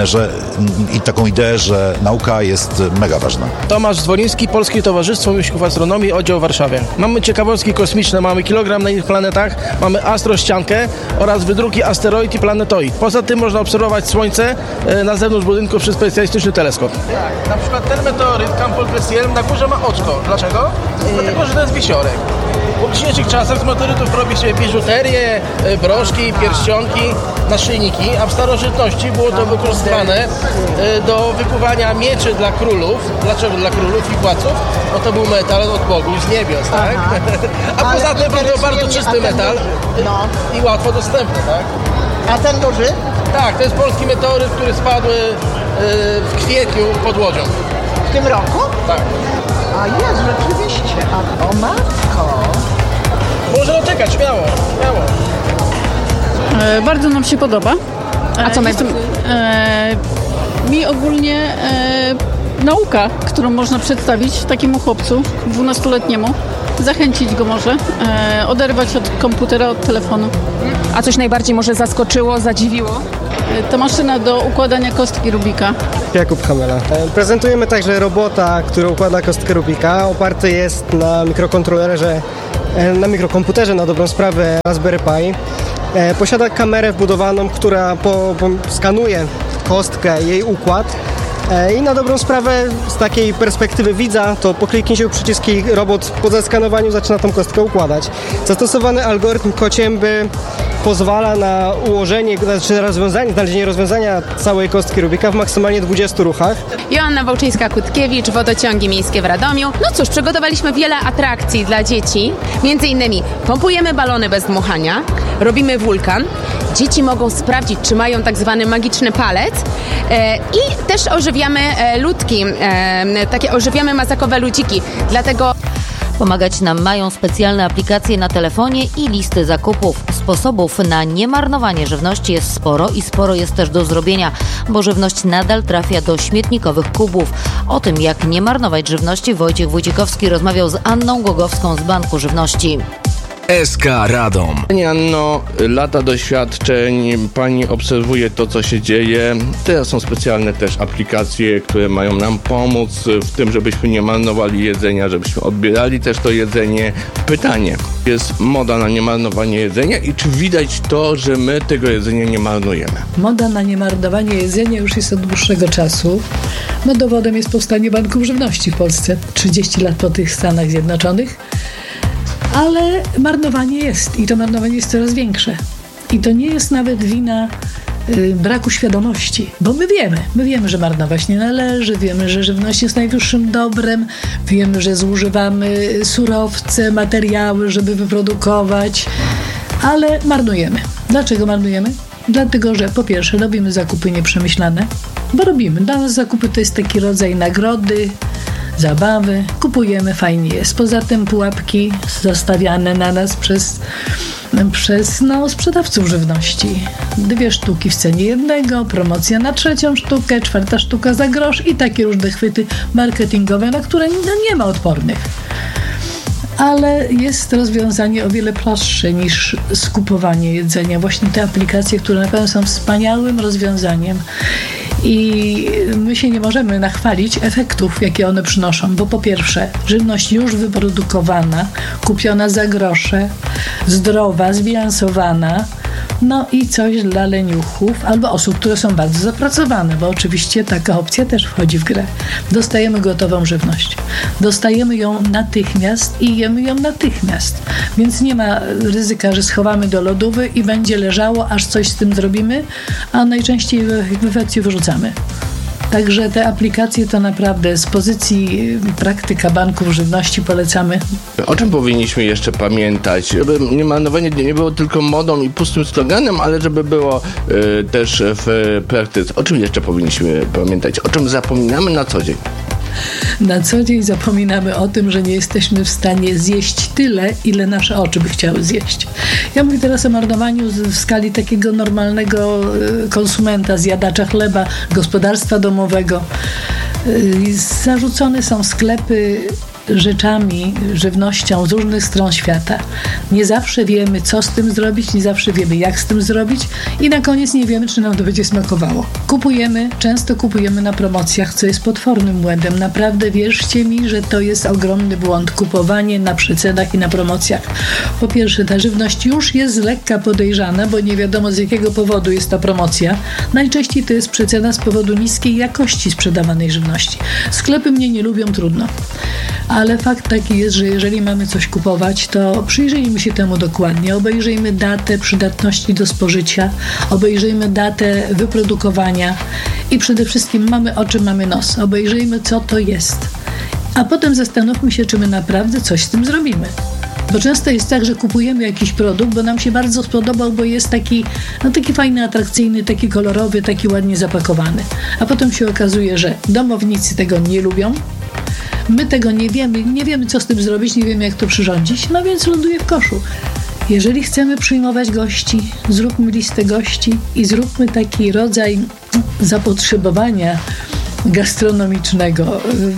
i taką ideę, że nauka jest mega ważna. Tomasz Zwoliński, Polskie Towarzystwo Myślów Astronomii, oddział w Warszawie. Mamy ciekawostki kosmiczne, mamy kilogram na innych planetach, mamy astrościankę oraz wydruki asteroid i planetoid. Poza tym można obserwować Słońce na zewnątrz budynku przez specjalistyczny teleskop. Na przykład ten meteoryt, Campbell Gessiel, na górze ma oczko. Dlaczego? Dlatego, że to jest wisiorek. W dzisiejszych czasach z meteorytów robi się biżuterię, broszki, pierścionki, naszyjniki, a w starożytności było to wykorzystywane do wykuwania mieczy dla królów. Dlaczego dla królów i władców? Bo to był metal od bogów z niebios, tak? A poza tym był to bardzo czysty metal i łatwo dostępny, tak? A ten duży? Tak, to jest polski meteoryt, który spadł w kwietniu pod Łodzią. W tym roku? Tak. A jest, rzeczywiście. O matko. Można doczekać, śmiało. Bardzo nam się podoba. A co mi ogólnie nauka, którą można przedstawić takiemu chłopcu, 12-letniemu, zachęcić go może, oderwać od komputera, od telefonu. A coś najbardziej może zaskoczyło, zadziwiło? Ta maszyna do układania kostki Rubika. Jakub Hamela. Prezentujemy także robota, który układa kostkę Rubika. Oparty jest na na mikrokomputerze, na dobrą sprawę Raspberry Pi. Posiada kamerę wbudowaną, która skanuje kostkę, jej układ. I na dobrą sprawę z takiej perspektywy widza, to po kliknięciu przyciski robot po zaskanowaniu zaczyna tą kostkę układać. Zastosowany algorytm kocięby pozwala na znalezienie rozwiązania całej kostki Rubika w maksymalnie 20 ruchach. Joanna Wołczyńska-Kutkiewicz, Wodociągi Miejskie w Radomiu. No cóż, przygotowaliśmy wiele atrakcji dla dzieci. Między innymi pompujemy balony bez dmuchania, robimy wulkan. Dzieci mogą sprawdzić, czy mają tak zwany magiczny palec i też ożywiamy ludki, ożywiamy mazakowe ludziki. Dlatego pomagać nam mają specjalne aplikacje na telefonie i listy zakupów. Sposobów na niemarnowanie żywności jest sporo i sporo jest też do zrobienia, bo żywność nadal trafia do śmietnikowych kubów. O tym, jak nie marnować żywności, Wojciech Wójcikowski rozmawiał z Anną Głogowską z Banku Żywności. SK Radom. Pani Anno, lata doświadczeń, pani obserwuje to, co się dzieje. Teraz są specjalne też aplikacje, które mają nam pomóc w tym, żebyśmy nie marnowali jedzenia, żebyśmy odbierali też to jedzenie. Pytanie, jest moda na niemarnowanie jedzenia i czy widać to, że my tego jedzenia nie marnujemy? Moda na niemarnowanie jedzenia już jest od dłuższego czasu. No dowodem jest powstanie Banku Żywności w Polsce 30 lat po tych Stanach Zjednoczonych. Ale marnowanie jest i to marnowanie jest coraz większe. I to nie jest nawet wina braku świadomości, bo my wiemy, że marnować nie należy, wiemy, że żywność jest najwyższym dobrem, wiemy, że zużywamy surowce, materiały, żeby wyprodukować, ale marnujemy. Dlaczego marnujemy? Dlatego, że po pierwsze robimy zakupy nieprzemyślane, bo robimy. Dla nas zakupy to jest taki rodzaj nagrody, zabawy, kupujemy, fajnie jest. Poza tym pułapki zastawiane na nas przez sprzedawców żywności. 2 sztuki w cenie jednego, promocja na 3. sztukę, 4. sztuka za grosz i takie różne chwyty marketingowe, na które nie ma odpornych. Ale jest rozwiązanie o wiele prostsze niż skupowanie jedzenia. Właśnie te aplikacje, które na pewno są wspaniałym rozwiązaniem. I my się nie możemy nachwalić efektów, jakie one przynoszą, bo po pierwsze, żywność już wyprodukowana, kupiona za grosze, zdrowa, zbilansowana, no i coś dla leniuchów albo osób, które są bardzo zapracowane, bo oczywiście taka opcja też wchodzi w grę. Dostajemy gotową żywność. Dostajemy ją natychmiast i jemy ją natychmiast. Więc nie ma ryzyka, że schowamy do lodówy i będzie leżało, aż coś z tym zrobimy, a najczęściej w efekcie wyrzucamy. Także te aplikacje to naprawdę z pozycji praktyka banków żywności polecamy. O czym powinniśmy jeszcze pamiętać? Żeby marnowanie nie było tylko modą i pustym sloganem, ale żeby było też w praktyce. O czym jeszcze powinniśmy pamiętać? O czym zapominamy na co dzień? Na co dzień zapominamy o tym, że nie jesteśmy w stanie zjeść tyle, ile nasze oczy by chciały zjeść. Ja mówię teraz o marnowaniu w skali takiego normalnego konsumenta, zjadacza chleba, gospodarstwa domowego. Zarzucone są sklepy rzeczami, żywnością z różnych stron świata. Nie zawsze wiemy, co z tym zrobić, nie zawsze wiemy, jak z tym zrobić i na koniec nie wiemy, czy nam to będzie smakowało. Często kupujemy na promocjach, co jest potwornym błędem. Naprawdę wierzcie mi, że to jest ogromny błąd. Kupowanie na przecenach i na promocjach. Po pierwsze, ta żywność już jest z lekka podejrzana, bo nie wiadomo, z jakiego powodu jest ta promocja. Najczęściej to jest przecena z powodu niskiej jakości sprzedawanej żywności. Sklepy mnie nie lubią, trudno. Ale fakt taki jest, że jeżeli mamy coś kupować, to przyjrzyjmy się temu dokładnie. Obejrzyjmy datę przydatności do spożycia, obejrzyjmy datę wyprodukowania i przede wszystkim mamy oczy, mamy nos. Obejrzyjmy, co to jest. A potem zastanówmy się, czy my naprawdę coś z tym zrobimy. Bo często jest tak, że kupujemy jakiś produkt, bo nam się bardzo spodobał, bo jest taki fajny, atrakcyjny, taki kolorowy, taki ładnie zapakowany. A potem się okazuje, że domownicy tego nie lubią. My tego nie wiemy, co z tym zrobić, nie wiemy, jak to przyrządzić, no więc ląduje w koszu. Jeżeli chcemy przyjmować gości, zróbmy listę gości i zróbmy taki rodzaj zapotrzebowania gastronomicznego.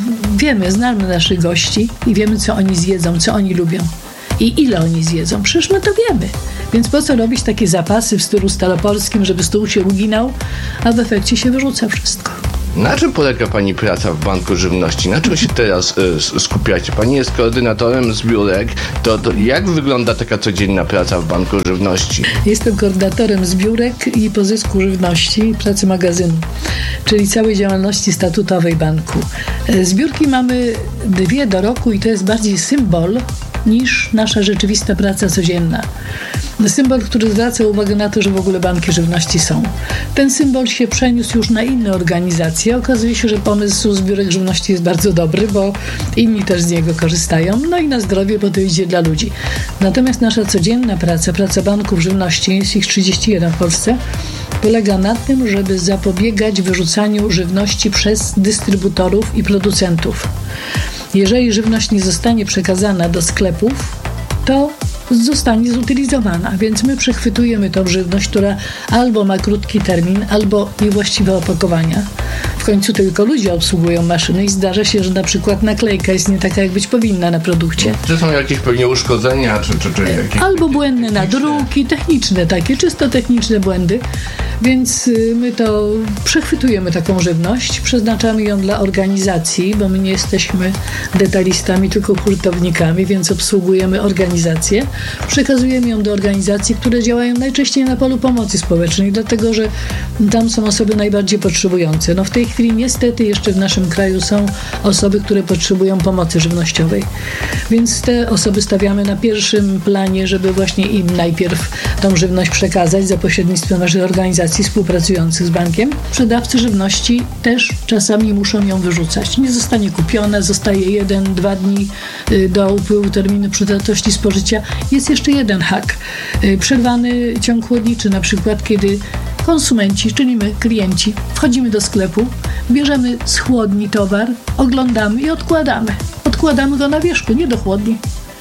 Znamy naszych gości i wiemy, co oni zjedzą, co oni lubią i ile oni zjedzą. Przecież my to wiemy. Więc po co robić takie zapasy w stylu staropolskim, żeby stół się uginał, a w efekcie się wyrzuca wszystko. Na czym polega Pani praca w Banku Żywności? Na czym się teraz skupiacie? Pani jest koordynatorem zbiórek. To jak wygląda taka codzienna praca w Banku Żywności? Jestem koordynatorem zbiórek i pozysku żywności, pracy magazynu, czyli całej działalności statutowej banku. Zbiórki mamy 2 do roku i to jest bardziej symbol niż nasza rzeczywista praca codzienna. Symbol, który zwraca uwagę na to, że w ogóle banki żywności są. Ten symbol się przeniósł już na inne organizacje. Okazuje się, że pomysł zbiórek żywności jest bardzo dobry, bo inni też z niego korzystają. No i na zdrowie, bo to idzie dla ludzi. Natomiast nasza codzienna praca banków żywności, jest ich 31 w Polsce, polega na tym, żeby zapobiegać wyrzucaniu żywności przez dystrybutorów i producentów. Jeżeli żywność nie zostanie przekazana do sklepów, to zostanie zutylizowana, więc my przechwytujemy tą żywność, która albo ma krótki termin, albo niewłaściwe opakowania. W końcu tylko ludzie obsługują maszyny i zdarza się, że na przykład naklejka jest nie taka, jak być powinna na produkcie. Czy są jakieś pewnie uszkodzenia, czy jakieś... Albo błędne nadruki, techniczne takie, czysto techniczne błędy, więc my to przechwytujemy taką żywność, przeznaczamy ją dla organizacji, bo my nie jesteśmy detalistami, tylko hurtownikami, więc obsługujemy organizacje. Przekazujemy ją do organizacji, które działają najczęściej na polu pomocy społecznej, dlatego że tam są osoby najbardziej potrzebujące. W tej chwili niestety jeszcze w naszym kraju są osoby, które potrzebują pomocy żywnościowej. Więc te osoby stawiamy na pierwszym planie, żeby właśnie im najpierw tą żywność przekazać za pośrednictwem naszych organizacji współpracujących z bankiem. Sprzedawcy żywności też czasami muszą ją wyrzucać. Nie zostanie kupiona, zostaje 1-2 dni do upływu terminu przydatności spożycia. Jest jeszcze jeden hak. Przerwany ciąg chłodniczy, na przykład kiedy konsumenci, czyli my, klienci, wchodzimy do sklepu, bierzemy z chłodni towar, oglądamy i odkładamy. Odkładamy go na wierzchu, nie do chłodni.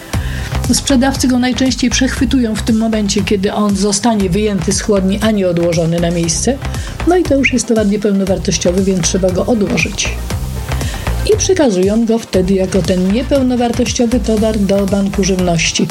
Sprzedawcy go najczęściej przechwytują w tym momencie, kiedy on zostanie wyjęty z chłodni, a nie odłożony na miejsce. No i to już jest towar niepełnowartościowy, więc trzeba go odłożyć. I przekazują go wtedy jako ten niepełnowartościowy towar do Banku Żywności.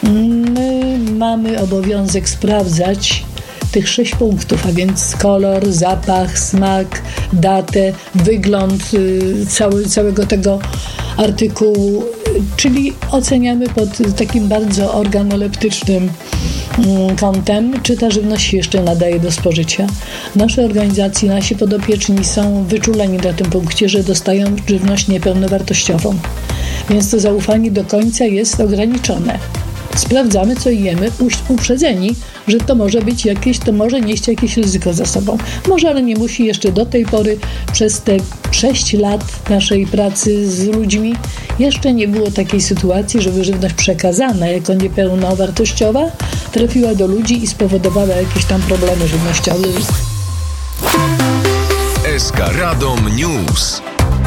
My mamy obowiązek sprawdzać tych 6 punktów, a więc kolor, zapach, smak, datę, wygląd całego tego artykułu, czyli oceniamy pod takim bardzo organoleptycznym kątem, czy ta żywność się jeszcze nadaje do spożycia. Nasze organizacje, nasi podopieczni są wyczuleni na tym punkcie, że dostają żywność niepełnowartościową. Więc to zaufanie do końca jest ograniczone. Sprawdzamy, co jemy, uprzedzeni, że to może być to może nieść jakieś ryzyko za sobą. Może, ale nie musi. Jeszcze do tej pory, przez te 6 lat naszej pracy z ludźmi, jeszcze nie było takiej sytuacji, żeby żywność przekazana jako niepełnowartościowa trafiła do ludzi i spowodowała jakieś tam problemy żywnościowe. SK Radom News.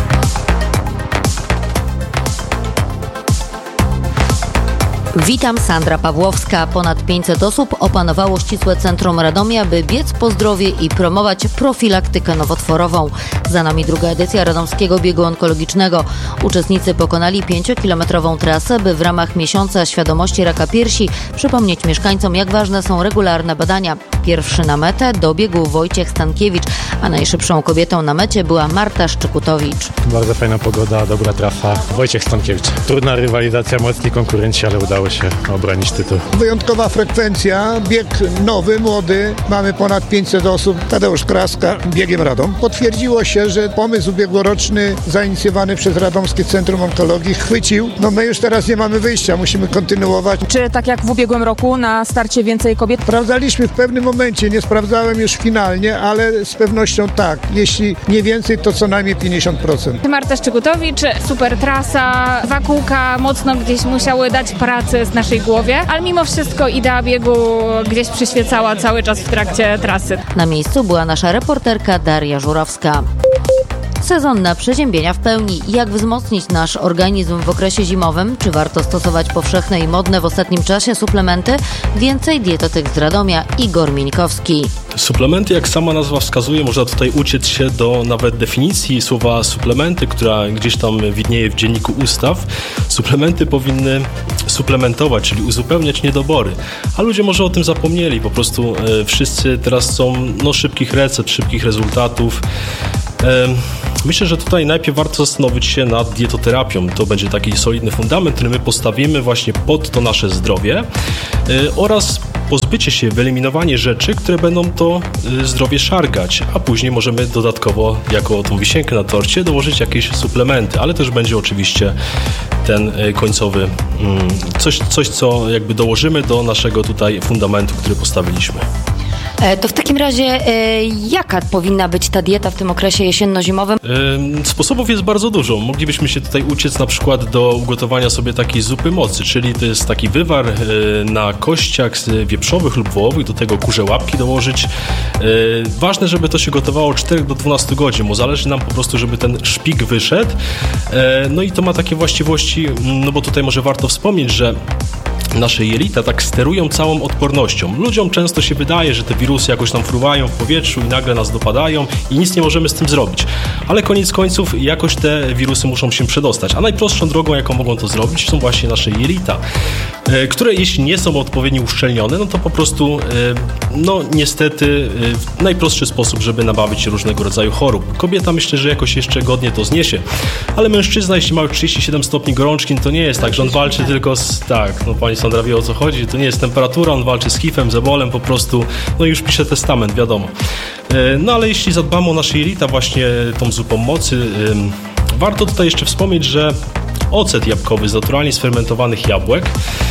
Witam, Sandra Pawłowska. Ponad 500 osób opanowało ścisłe centrum Radomia, by biec po zdrowie i promować profilaktykę nowotworową. Za nami druga edycja Radomskiego Biegu Onkologicznego. Uczestnicy pokonali 5-kilometrową trasę, by w ramach miesiąca świadomości raka piersi przypomnieć mieszkańcom, jak ważne są regularne badania. Pierwszy na metę dobiegł Wojciech Stankiewicz, a najszybszą kobietą na mecie była Marta Szczykutowicz. Bardzo fajna pogoda, dobra trasa. Wojciech Stankiewicz. Trudna rywalizacja, mocni konkurenci, ale udało się obronić tytuł. Wyjątkowa frekwencja, bieg nowy, młody. Mamy ponad 500 osób. Tadeusz Kraska, biegiem Radom. Potwierdziło się, że pomysł ubiegłoroczny zainicjowany przez Radomskie Centrum Onkologii chwycił. My już teraz nie mamy wyjścia, musimy kontynuować. Czy tak jak w ubiegłym roku na starcie więcej kobiet? Sprawdzaliśmy w pewnym momencie, nie sprawdzałem już finalnie, ale z pewnością tak. Jeśli nie więcej, to co najmniej 50%. Marta Szczygutowicz, super trasa, 2 kółka mocno gdzieś musiały dać pracy z naszej głowie, ale mimo wszystko idea biegu gdzieś przyświecała cały czas w trakcie trasy. Na miejscu była nasza reporterka Daria Żurawska. Sezon na przeziębienia w pełni. Jak wzmocnić nasz organizm w okresie zimowym? Czy warto stosować powszechne i modne w ostatnim czasie suplementy? Więcej dietetyk z Radomia Igor Mińkowski. Suplementy, jak sama nazwa wskazuje, można tutaj uciec się do nawet definicji słowa suplementy, która gdzieś tam widnieje w dzienniku ustaw. Suplementy powinny suplementować, czyli uzupełniać niedobory. A ludzie może o tym zapomnieli. Po prostu wszyscy teraz są szybkich recept, szybkich rezultatów. Myślę, że tutaj najpierw warto zastanowić się nad dietoterapią. To będzie taki solidny fundament, który my postawimy właśnie pod to nasze zdrowie oraz pozbycie się, wyeliminowanie rzeczy, które będą to zdrowie szargać, a później możemy dodatkowo, jako tą wisienkę na torcie, dołożyć jakieś suplementy, ale też będzie oczywiście ten końcowy coś, co jakby dołożymy do naszego tutaj fundamentu, który postawiliśmy. To w takim razie jaka powinna być ta dieta w tym okresie jesienno-zimowym? Sposobów jest bardzo dużo. Moglibyśmy się tutaj uciec na przykład do ugotowania sobie takiej zupy mocy, czyli to jest taki wywar na kościach wieprzowych lub wołowych, do tego kurze łapki dołożyć. Ważne, żeby to się gotowało od 4 do 12 godzin, bo zależy nam po prostu, żeby ten szpik wyszedł. No i to ma takie właściwości, bo tutaj może warto wspomnieć, że nasze jelita tak sterują całą odpornością. Ludziom często się wydaje, że te wirusy jakoś tam fruwają w powietrzu i nagle nas dopadają i nic nie możemy z tym zrobić. Ale koniec końców jakoś te wirusy muszą się przedostać. A najprostszą drogą, jaką mogą to zrobić, są właśnie nasze jelita, które jeśli nie są odpowiednio uszczelnione, no to po prostu niestety w najprostszy sposób, żeby nabawić się różnego rodzaju chorób. Kobieta myślę, że jakoś jeszcze godnie to zniesie, ale mężczyzna, jeśli ma 37 stopni gorączki, to nie jest tak, że on walczy tylko z... pani Sandra wie, o co chodzi, to nie jest temperatura, on walczy z HIV-em, z ebolem po prostu, już pisze testament, wiadomo. Ale jeśli zadbamy o nasze jelita właśnie tą zupą mocy, warto tutaj jeszcze wspomnieć, że ocet jabłkowy z naturalnie sfermentowanych jabłek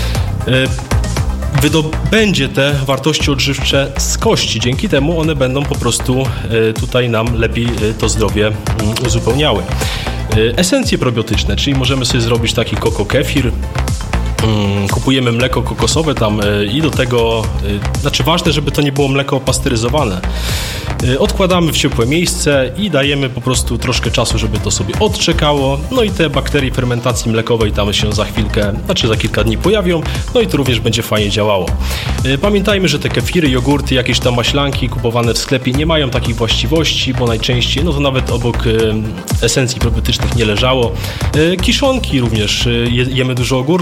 wydobędzie te wartości odżywcze z kości. Dzięki temu one będą po prostu tutaj nam lepiej to zdrowie uzupełniały. Esencje probiotyczne, czyli możemy sobie zrobić taki koko-kefir. Kupujemy mleko kokosowe tam i do tego, ważne, żeby to nie było mleko pasteryzowane. Odkładamy w ciepłe miejsce i dajemy po prostu troszkę czasu, żeby to sobie odczekało. I te bakterie fermentacji mlekowej tam się za chwilkę, za kilka dni pojawią. I to również będzie fajnie działało. Pamiętajmy, że te kefiry, jogurty, jakieś tam maślanki kupowane w sklepie nie mają takich właściwości, bo najczęściej, to nawet obok esencji probiotycznych nie leżało. Kiszonki również, jemy dużo ogórków kiszonych,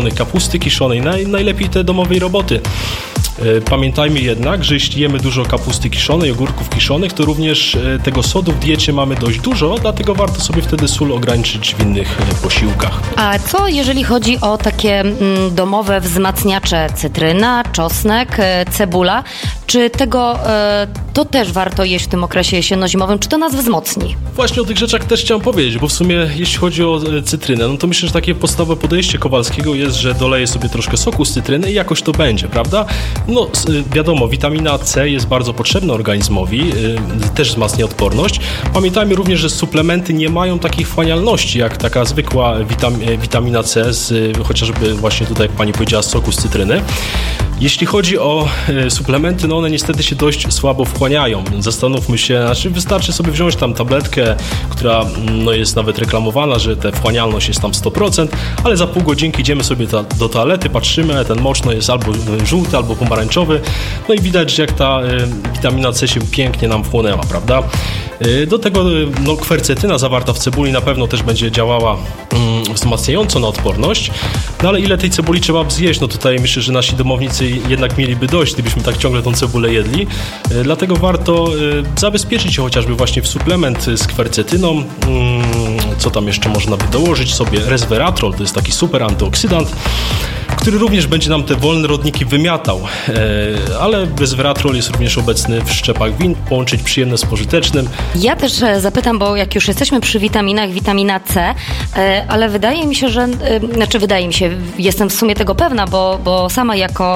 kiszonych, kapusty kiszonej, najlepiej te domowej roboty. Pamiętajmy jednak, że jeśli jemy dużo kapusty kiszonej, ogórków kiszonych, to również tego sodu w diecie mamy dość dużo, dlatego warto sobie wtedy sól ograniczyć w innych posiłkach. A co jeżeli chodzi o takie domowe wzmacniacze? Cytryna, czosnek, cebula. Czy tego to też warto jeść w tym okresie jesienno-zimowym? Czy to nas wzmocni? Właśnie o tych rzeczach też chciałem powiedzieć, bo w sumie jeśli chodzi o cytrynę, no to myślę, że takie podstawowe podejście Kowalskiego jest, że doleje sobie troszkę soku z cytryny i jakoś to będzie, prawda? No wiadomo, witamina C jest bardzo potrzebna organizmowi, też wzmacnia odporność. Pamiętajmy również, że suplementy nie mają takiej wchłanialności jak taka zwykła witamina C, chociażby właśnie tutaj, jak pani powiedziała, z soku z cytryny. Jeśli chodzi o suplementy, no one niestety się dość słabo wchłaniają. Zastanówmy się, wystarczy sobie wziąć tam tabletkę, która no, jest nawet reklamowana, że ta wchłanialność jest tam 100%, ale za pół godzinki idziemy sobie do toalety, patrzymy, ten mocz no, jest albo żółty, albo pomarańczowy, no i widać, że jak ta witamina C się pięknie nam wchłonęła, prawda? Do tego no, kwercetyna zawarta w cebuli na pewno też będzie działała wzmacniająco na odporność, no ale ile tej cebuli trzeba zjeść? No tutaj myślę, że nasi domownicy jednak mieliby dość, gdybyśmy tak ciągle tą cebulę jedli, dlatego warto zabezpieczyć się chociażby właśnie w suplement z kwercetyną. Co tam jeszcze można by dołożyć sobie? Resveratrol, to jest taki super antyoksydant, który również będzie nam te wolne rodniki wymiatał, ale resveratrol jest również obecny w szczepach win, połączyć przyjemne z pożytecznym. Ja też zapytam, bo jak już jesteśmy przy witaminach, witamina C, ale wydaje mi się, że, jestem w sumie tego pewna, bo sama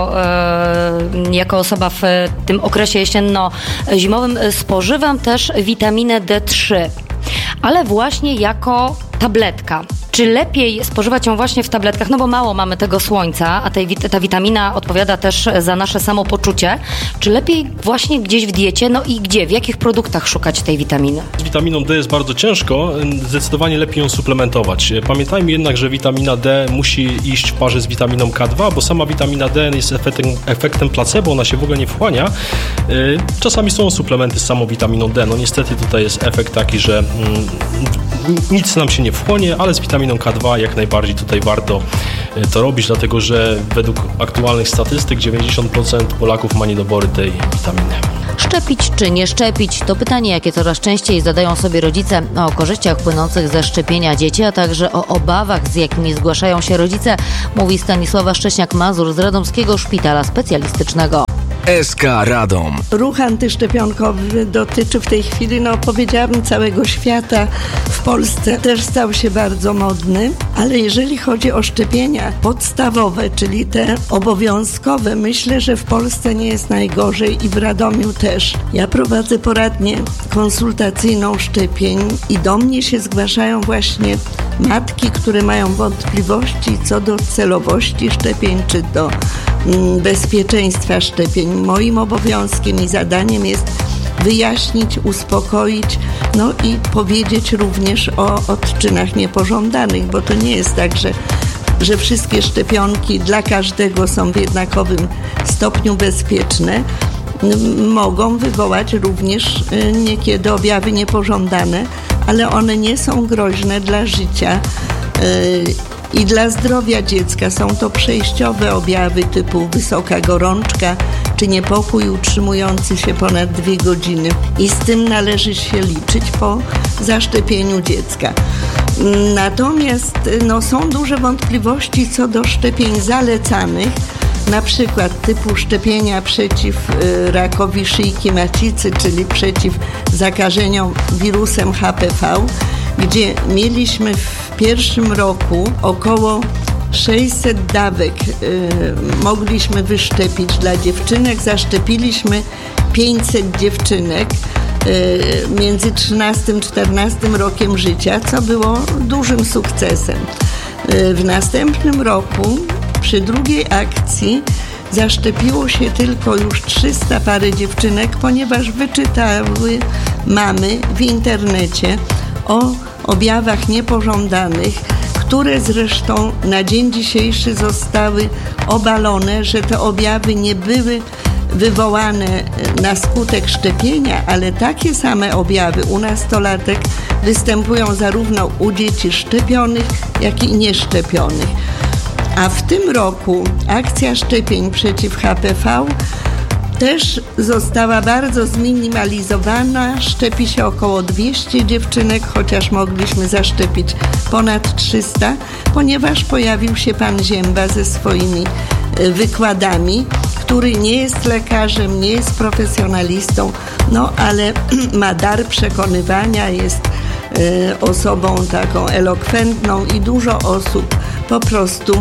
jako osoba w tym okresie jesienno-zimowym spożywam też witaminę D3, ale właśnie jako tabletka. Czy lepiej spożywać ją właśnie w tabletkach, no bo mało mamy tego słońca, a ta witamina odpowiada też za nasze samopoczucie. Czy lepiej właśnie gdzieś w diecie, no i gdzie, w jakich produktach szukać tej witaminy? Z witaminą D jest bardzo ciężko, zdecydowanie lepiej ją suplementować. Pamiętajmy jednak, że witamina D musi iść w parze z witaminą K2, bo sama witamina D jest efektem placebo, ona się w ogóle nie wchłania. Czasami są suplementy z samą witaminą D, no niestety tutaj jest efekt taki, że nic nam się nie wchłonie, ale z witaminą K2 jak najbardziej tutaj warto to robić, dlatego że według aktualnych statystyk 90% Polaków ma niedobory tej witaminy. Szczepić czy nie szczepić? To pytanie, jakie coraz częściej zadają sobie rodzice o korzyściach płynących ze szczepienia dzieci, a także o obawach, z jakimi zgłaszają się rodzice, mówi Stanisława Szcześniak-Mazur z Radomskiego Szpitala Specjalistycznego. SK Radom. Ruch antyszczepionkowy dotyczy w tej chwili, powiedziałabym, całego świata. W Polsce też stał się bardzo modny, ale jeżeli chodzi o szczepienia podstawowe, czyli te obowiązkowe, myślę, że w Polsce nie jest najgorzej i w Radomiu też. Ja prowadzę poradnię konsultacyjną szczepień i do mnie się zgłaszają właśnie matki, które mają wątpliwości co do celowości szczepień, czy do bezpieczeństwa szczepień. Moim obowiązkiem i zadaniem jest wyjaśnić, uspokoić, i powiedzieć również o odczynach niepożądanych, bo to nie jest tak, że wszystkie szczepionki dla każdego są w jednakowym stopniu bezpieczne. Mogą wywołać również niekiedy objawy niepożądane, ale one nie są groźne dla życia i dla zdrowia dziecka. Są to przejściowe objawy typu wysoka gorączka czy niepokój utrzymujący się ponad 2 godziny i z tym należy się liczyć po zaszczepieniu dziecka. Natomiast są duże wątpliwości co do szczepień zalecanych, na przykład typu szczepienia przeciw rakowi szyjki macicy, czyli przeciw zakażeniom wirusem HPV, gdzie mieliśmy w pierwszym roku około 600 dawek mogliśmy wyszczepić dla dziewczynek. Zaszczepiliśmy 500 dziewczynek między 13-14 rokiem życia, co było dużym sukcesem. W następnym roku przy drugiej akcji zaszczepiło się tylko już 300 pary dziewczynek, ponieważ wyczytały mamy w internecie o objawach niepożądanych, które zresztą na dzień dzisiejszy zostały obalone, że te objawy nie były wywołane na skutek szczepienia, ale takie same objawy u nastolatek występują zarówno u dzieci szczepionych, jak i nieszczepionych. A w tym roku akcja szczepień przeciw HPV też została bardzo zminimalizowana. Szczepi się około 200 dziewczynek, chociaż mogliśmy zaszczepić ponad 300, ponieważ pojawił się pan Zięba ze swoimi wykładami, który nie jest lekarzem, nie jest profesjonalistą, no ale ma dar przekonywania, jest osobą taką elokwentną i dużo osób po prostu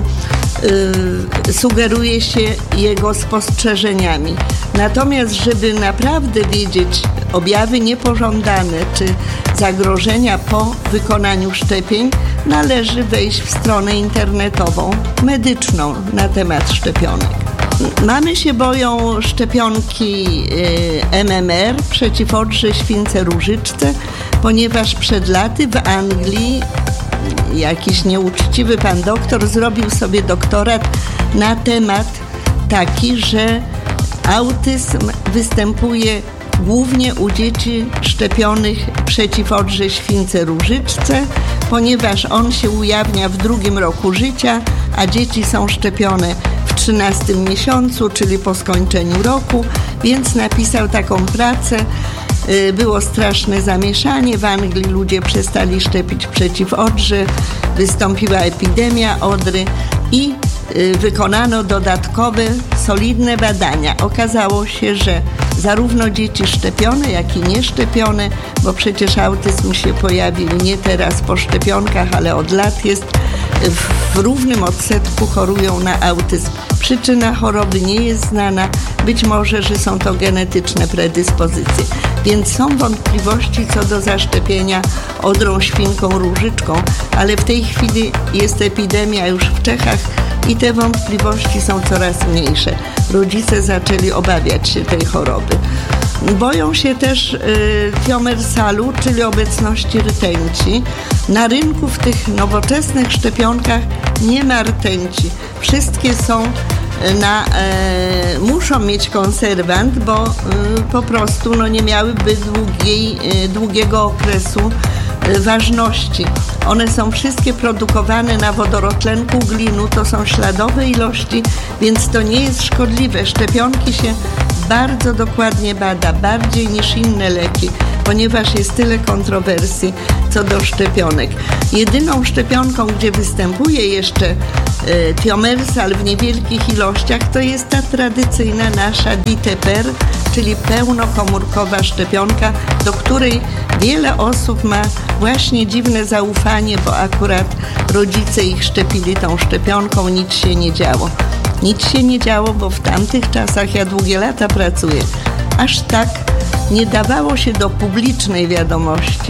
sugeruje się jego spostrzeżeniami. Natomiast, żeby naprawdę wiedzieć objawy niepożądane czy zagrożenia po wykonaniu szczepień, należy wejść w stronę internetową medyczną na temat szczepionek. Mamy się boją szczepionki MMR przeciw odrze, śwince, różyczce, ponieważ przed laty w Anglii jakiś nieuczciwy pan doktor zrobił sobie doktorat na temat taki, że autyzm występuje głównie u dzieci szczepionych przeciw odrze, śwince, różyczce, ponieważ on się ujawnia w 2. roku życia, a dzieci są szczepione w 13 miesiącu, czyli po skończeniu roku, więc napisał taką pracę. Było straszne zamieszanie. W Anglii ludzie przestali szczepić przeciw odrze, wystąpiła epidemia odry i wykonano dodatkowe, solidne badania. Okazało się, że zarówno dzieci szczepione, jak i nieszczepione, bo przecież autyzm się pojawił nie teraz po szczepionkach, ale od lat jest, w równym odsetku chorują na autyzm. Przyczyna choroby nie jest znana. Być może, że są to genetyczne predyspozycje. Więc są wątpliwości co do zaszczepienia odrą, świnką, różyczką, ale w tej chwili jest epidemia już w Czechach i te wątpliwości są coraz mniejsze. Rodzice zaczęli obawiać się tej choroby. Boją się też tiomersalu, czyli obecności rtęci. Na rynku w tych nowoczesnych szczepionkach nie ma rtęci. Wszystkie są muszą mieć konserwant, bo po prostu nie miałyby długiego okresu ważności. One są wszystkie produkowane na wodorotlenku glinu, to są śladowe ilości, więc to nie jest szkodliwe. Szczepionki się bardzo dokładnie bada, bardziej niż inne leki, ponieważ jest tyle kontrowersji co do szczepionek. Jedyną szczepionką, gdzie występuje jeszcze tiomersal w niewielkich ilościach, to jest ta tradycyjna nasza Diteper, czyli pełnokomórkowa szczepionka, do której wiele osób ma właśnie dziwne zaufanie, bo akurat rodzice ich szczepili tą szczepionką, nic się nie działo. Nic się nie działo, bo w tamtych czasach, ja długie lata pracuję, aż tak nie dawało się do publicznej wiadomości,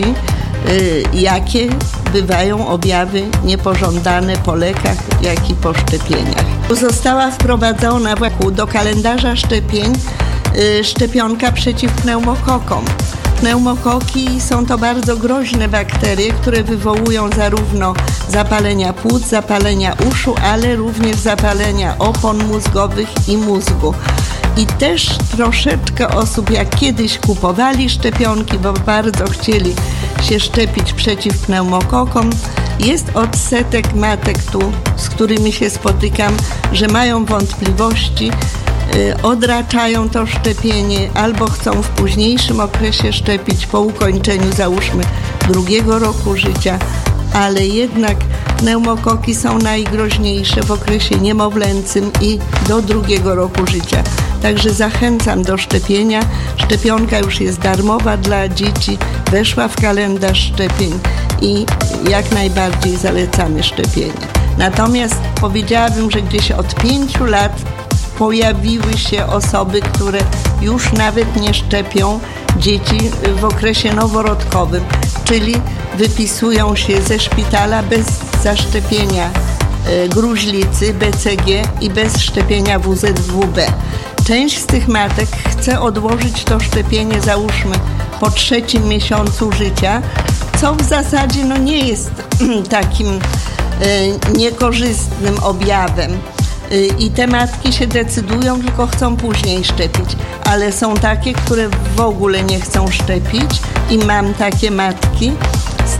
jakie bywają objawy niepożądane po lekach, jak i po szczepieniach. Została wprowadzona do kalendarza szczepień szczepionka przeciw pneumokokom. Pneumokoki są to bardzo groźne bakterie, które wywołują zarówno zapalenia płuc, zapalenia uszu, ale również zapalenia opon mózgowych i mózgu. I też troszeczkę osób, jak kiedyś kupowali szczepionki, bo bardzo chcieli się szczepić przeciw pneumokokom, jest odsetek matek tu, z którymi się spotykam, że mają wątpliwości, odraczają to szczepienie albo chcą w późniejszym okresie szczepić po ukończeniu, załóżmy, 2. roku życia, ale jednak pneumokoki są najgroźniejsze w okresie niemowlęcym i do 2. roku życia. Także zachęcam do szczepienia. Szczepionka już jest darmowa dla dzieci, weszła w kalendarz szczepień i jak najbardziej zalecamy szczepienie. Natomiast powiedziałabym, że gdzieś od 5 lat pojawiły się osoby, które już nawet nie szczepią dzieci w okresie noworodkowym, czyli wypisują się ze szpitala bez zaszczepienia gruźlicy, BCG i bez szczepienia WZW-B. Część z tych matek chce odłożyć to szczepienie, załóżmy, po 3. miesiącu życia, co w zasadzie nie jest takim niekorzystnym objawem. I te matki się decydują, tylko chcą później szczepić. Ale są takie, które w ogóle nie chcą szczepić i mam takie matki z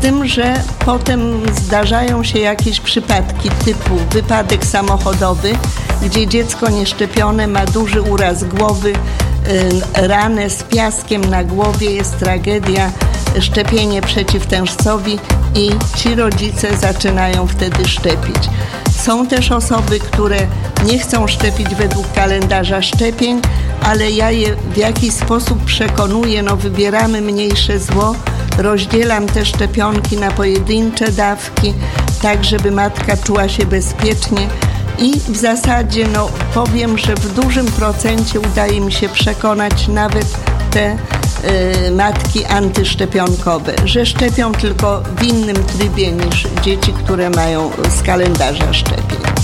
tym, że potem zdarzają się jakieś przypadki typu wypadek samochodowy, gdzie dziecko nieszczepione ma duży uraz głowy, ranę z piaskiem na głowie, jest tragedia, szczepienie przeciwtężcowi i ci rodzice zaczynają wtedy szczepić. Są też osoby, które nie chcą szczepić według kalendarza szczepień, ale ja je w jakiś sposób przekonuję, wybieramy mniejsze zło, rozdzielam te szczepionki na pojedyncze dawki, tak żeby matka czuła się bezpiecznie i w zasadzie powiem, że w dużym procencie udaje mi się przekonać nawet te matki antyszczepionkowe, że szczepią tylko w innym trybie niż dzieci, które mają z kalendarza szczepień.